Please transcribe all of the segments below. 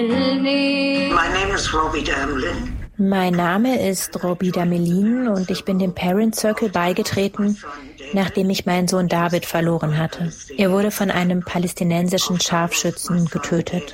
Mein Name ist Robida Melin und ich bin dem Parent Circle beigetreten, nachdem ich meinen Sohn David verloren hatte. Er wurde von einem palästinensischen Scharfschützen getötet.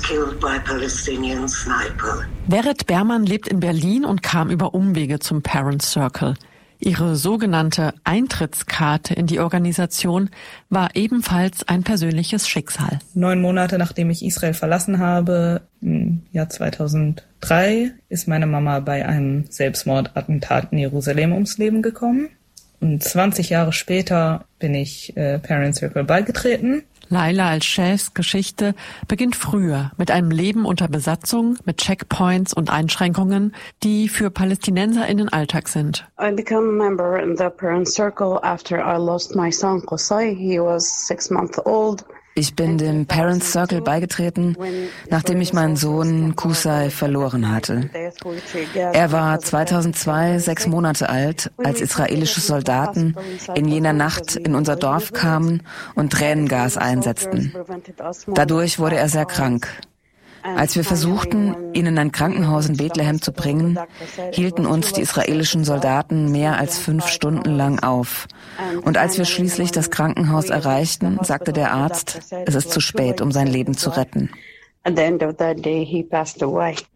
Vered Berman lebt in Berlin und kam über Umwege zum Parent Circle. Ihre sogenannte Eintrittskarte in die Organisation war ebenfalls ein persönliches Schicksal. 9 Monate nachdem ich Israel verlassen habe, im Jahr 2003, ist meine Mama bei einem Selbstmordattentat in Jerusalem ums Leben gekommen. Und 20 Jahre später bin ich Parent Circle beigetreten. Laila al-Sheikhs Geschichte beginnt früher mit einem Leben unter Besatzung, mit Checkpoints und Einschränkungen, die für PalästinenserInnen Alltag sind. I became a member in the Parent Circle after I lost my son Qusay. He was 6 months old. Ich bin dem Parent Circle beigetreten, nachdem ich meinen Sohn Qusay verloren hatte. Er war 2002 6 Monate alt, als israelische Soldaten in jener Nacht in unser Dorf kamen und Tränengas einsetzten. Dadurch wurde er sehr krank. Als wir versuchten, ihn in ein Krankenhaus in Bethlehem zu bringen, hielten uns die israelischen Soldaten mehr als 5 Stunden lang auf. Und als wir schließlich das Krankenhaus erreichten, sagte der Arzt, es ist zu spät, um sein Leben zu retten.